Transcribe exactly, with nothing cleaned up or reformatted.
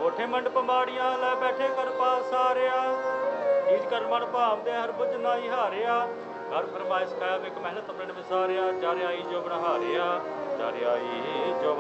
ਕੋਠੇ ਮੰਡਪ ਮਾੜੀਆਂ ਲੈ ਬੈਠੇ ਕਰ ਪਾਸਾਰਿਆ। ਚੀਜ਼ ਕਰ ਮਨ ਭਾਵਦੇ ਹਰ ਬੁੱਝ ਨਾਈ ਹਾਰਿਆ। ਘਰ ਫਰਮਾਇਸ਼ ਕਾਇਮ ਇੱਕ ਮਿਹਨਤ ਪ੍ਰਣ ਵਿਸਾਰਿਆ। ਜਾ ਆਈ ਜੋ ਬਣਾ ਹਾਰਿਆ, ਜਾ ਆਈ ਜੋ